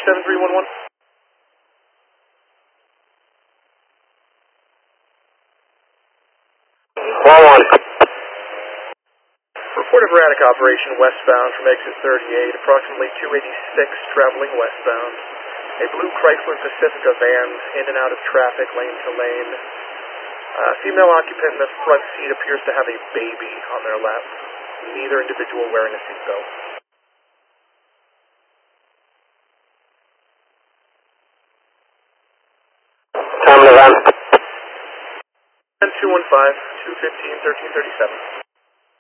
7311. Report of erratic operation westbound from exit 38, approximately 286 traveling westbound. A blue Chrysler Pacifica van in and out of traffic, lane to lane. Female occupant in the front seat appears to have a baby on their lap. Neither individual wearing a seatbelt. Time of the van. 215, 215, 1337.